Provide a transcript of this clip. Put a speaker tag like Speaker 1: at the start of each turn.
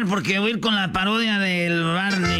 Speaker 1: porque voy a ir con la parodia del Barney.